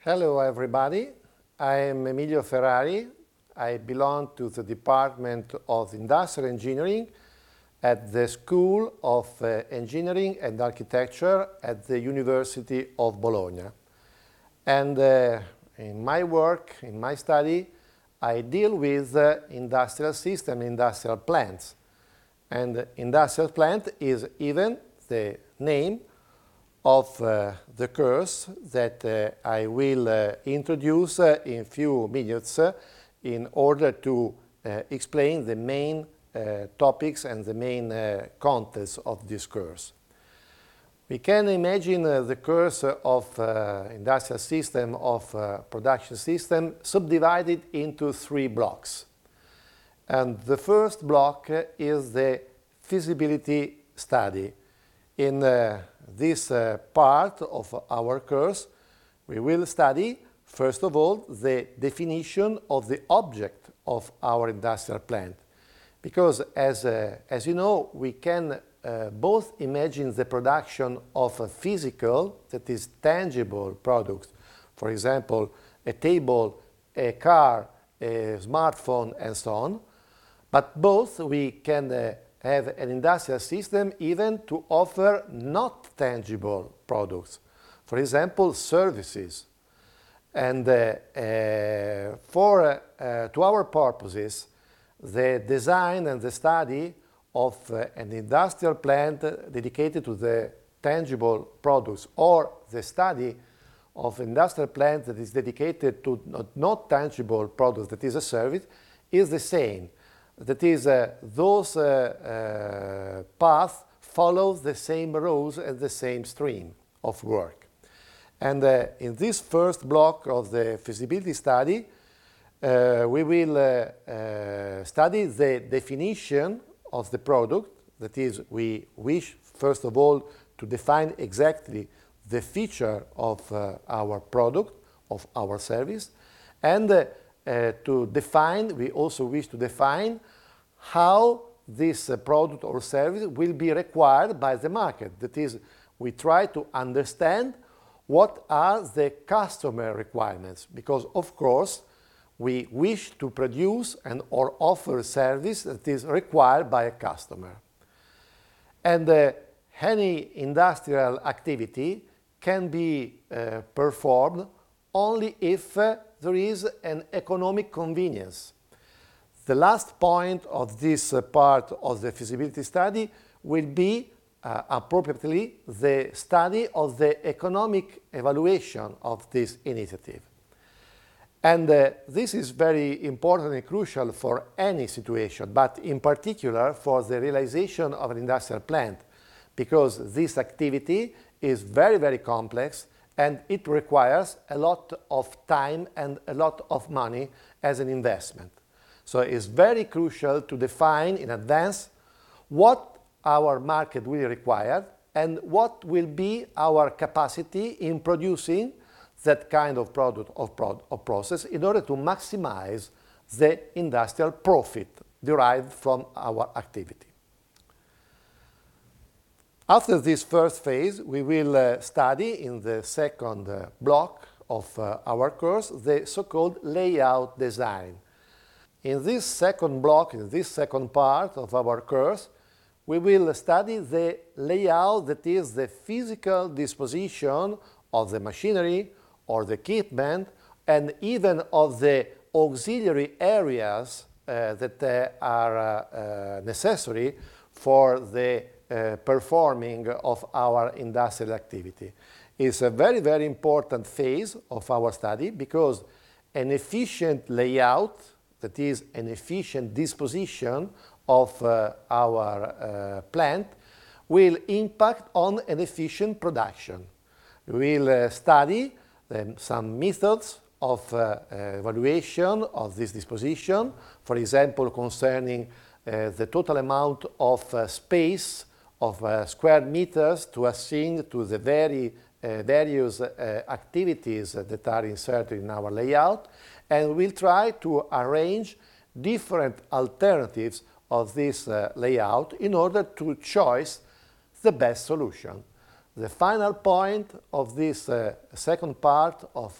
Hello everybody, I am Emilio Ferrari. I belong to the Department of Industrial Engineering at the School of Engineering and Architecture at the University of Bologna. And in my work, in my study, I deal with industrial system, industrial plants. And industrial plant is even the name of the course that I will introduce in few minutes in order to explain the main topics and the main contents of this course. We can imagine the course of industrial system, of production system, subdivided into three blocks. And the first block is the feasibility study. In this part of our course, we will study, first of all, the definition of the object of our industrial plant. Because as you know, we can both imagine the production of a physical, that is tangible products, for example, a table, a car, a smartphone, and so on. But both we can have an industrial system even to offer not tangible products, for example, services. And to our purposes, the design and the study of an industrial plant dedicated to the tangible products or the study of industrial plant that is dedicated to not tangible products, that is a service, is the same. That is, those paths follow the same rules and the same stream of work. And in this first block of the feasibility study, we will study the definition of the product. That is, we wish, first of all, to define exactly the feature of our product, of our service, and we also wish to define how this product or service will be required by the market. That is, we try to understand what are the customer requirements, because of course we wish to produce or offer a service that is required by a customer. And any industrial activity can be performed only if there is an economic convenience. The last point of this part of the feasibility study will be appropriately the study of the economic evaluation of this initiative. And this is very important and crucial for any situation, but in particular for the realization of an industrial plant, because this activity is very, very complex and it requires a lot of time and a lot of money as an investment. So it's very crucial to define in advance what our market will require and what will be our capacity in producing that kind of product or process in order to maximize the industrial profit derived from our activity. After this first phase, we will study in the second block of our course the so-called layout design. In this second block, in this second part of our course, we will study the layout, that is the physical disposition of the machinery or the equipment and even of the auxiliary areas that are necessary for the performing of our industrial activity. It's a very, very important phase of our study because an efficient layout, that is an efficient disposition of our plant, will impact on an efficient production. We will study some methods of evaluation of this disposition, for example, concerning the total amount of space of square meters to assign to the various activities that are inserted in our layout, and we'll try to arrange different alternatives of this layout in order to choose the best solution. The final point of this second part of